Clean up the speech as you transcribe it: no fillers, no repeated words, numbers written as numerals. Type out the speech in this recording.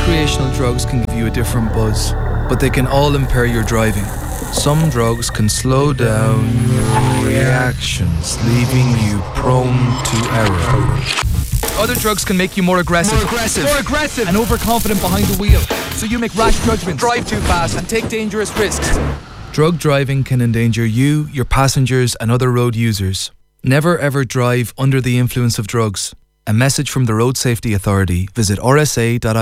Recreational drugs can give you a different buzz, but they can all impair your driving. Some drugs can slow down your reactions, leaving you prone to error. Other drugs can make you more aggressive, and overconfident behind the wheel, so you make rash judgments, drive too fast, and take dangerous risks. Drug driving can endanger you, your passengers, and other road users. Never ever drive under the influence of drugs. A message from the Road Safety Authority. Visit rsa.ie